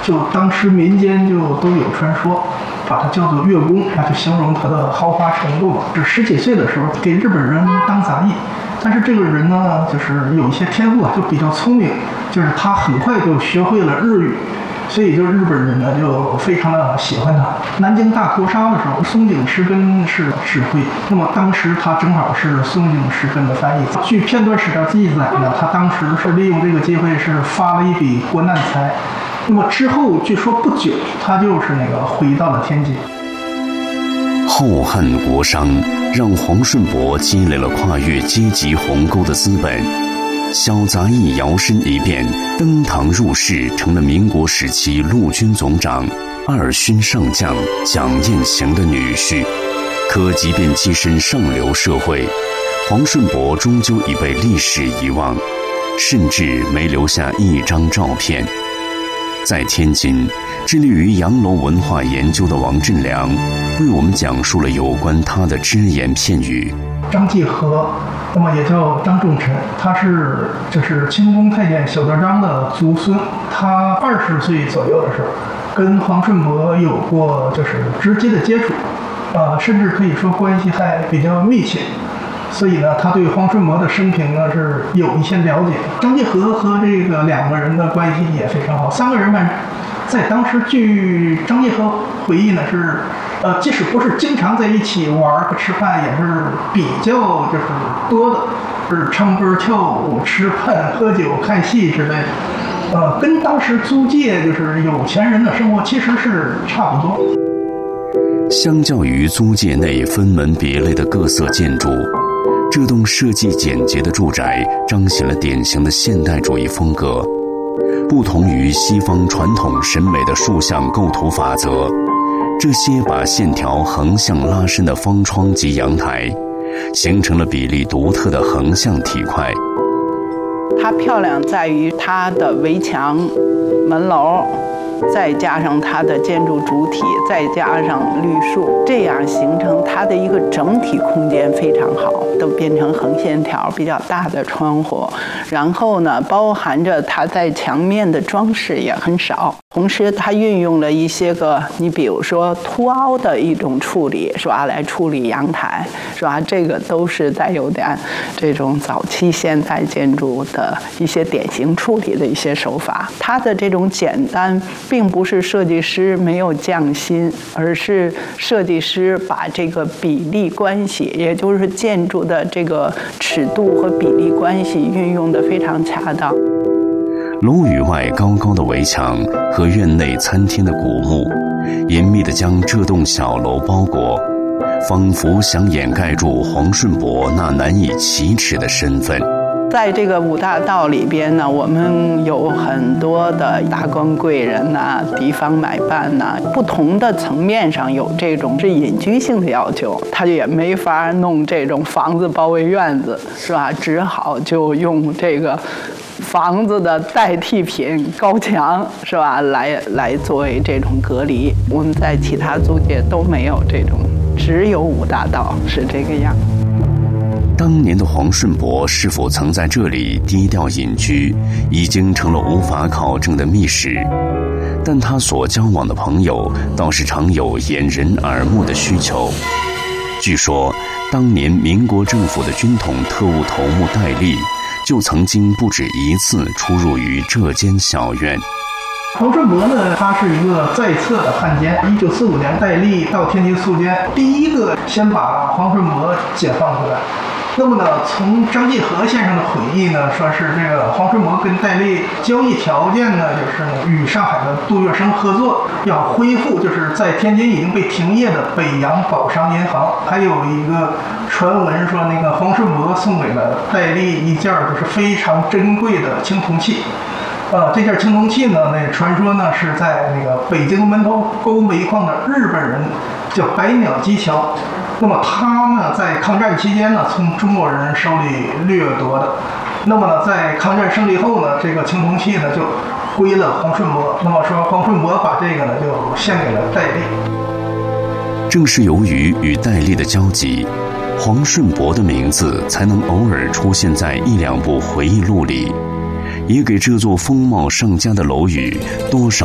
就当时民间就都有传说，把它叫做月宫，那就形容它的豪华程度嘛。是10几岁的时候给日本人当杂役，但是这个人呢，就是有一些天赋啊，就比较聪明，就是他很快就学会了日语。所以就日本人呢就非常的喜欢他。南京大屠杀的时候，松井石根是指挥，那么当时他正好是松井石根的翻译。据片段史料记载呢，他当时是利用这个机会是发了一笔国难财。那么之后据说不久，他就是回到了天津。 厚恨国殇让黄顺伯积累了跨越阶级鸿沟的资本。小杂役摇身一变，登堂入室，成了民国时期陆军总长二勋上将蒋彦行的女婿。可即便跻身上流社会，黄顺伯终究已被历史遗忘，甚至没留下一张照片。在天津，致力于洋楼文化研究的王振良为我们讲述了有关他的只言片语。 张继和，那么也叫张仲臣，他是清宫太监小德张的族孙。他20岁左右的时候，跟黄顺伯有过直接的接触，甚至可以说关系还比较密切。所以呢，他对黄顺伯的生平呢是有一些了解。张继和和这个2个人的关系也非常好，3个人吧，在当时据张继和回忆呢是。即使不是经常在一起玩和吃饭，也是比较多的，是唱歌跳舞、吃饭、喝酒、看戏之类的。跟当时租界有钱人的生活其实是差不多。 相较于租界内分门别类的各色建筑，这栋设计简洁的住宅彰显了典型的现代主义风格。不同于西方传统审美的竖向构图法则，这些把线条横向拉伸的方窗及阳台，形成了比例独特的横向体块。 它漂亮在于它的围墙、门楼，再加上它的建筑主体，再加上绿树，这样形成它的一个整体空间非常好，都变成横线条比较大的窗户。然后呢，包含着它在墙面的装饰也很少，同时它运用了一些个，你比如说凸凹的一种处理，是吧？来处理阳台，是吧？这个都是带有点这种早期现代建筑的一些典型处理的一些手法。它的这种简单，并不是设计师没有匠心，而是设计师把这个比例关系，也就是建筑的这个尺度和比例关系运用得非常恰当。 楼宇外高高的围墙和院内餐厅的古木，严密地将这栋小楼包裹，仿佛想掩盖住黄顺伯那难以启齿的身份。 在这个5大道里边呢，我们有很多的达官贵人呐、地方买办呐，不同的层面上有这种是隐居性的要求，他就也没法弄这种房子包围院子，是吧？只好就用这个房子的代替品高墙，是吧？来作为这种隔离。我们在其他租界都没有这种，只有5大道是这个样。 当年的黄顺伯是否曾在这里低调隐居，已经成了无法考证的秘史。但他所交往的朋友倒是常有掩人耳目的需求。据说，当年民国政府的军统特务头目戴笠，就曾经不止一次出入于这间小院。 黄顺伯呢，他是一个在册的汉奸。1945年，戴笠到天津宿监，第一个先把黄顺伯解放出来。那么呢，从张继和先生的回忆呢，说是这个黄顺伯跟戴笠交易条件呢，就是与上海的杜月笙合作，要恢复在天津已经被停业的北洋宝商银行。还有一个传闻说，黄顺伯送给了戴笠一件非常珍贵的青铜器。这件青铜器呢，传说呢是在北京门头沟煤矿的日本人叫百鸟机桥。那么他呢，在抗战期间呢，从中国人手里掠夺的。那么呢，在抗战胜利后呢，这个青铜器呢就归了黄顺伯。那么说，黄顺伯把这个呢就献给了戴笠。 正是由于与戴笠的交集，黄顺伯的名字才能偶尔出现在1、2部回忆录里，也给这座风貌上佳的楼宇多少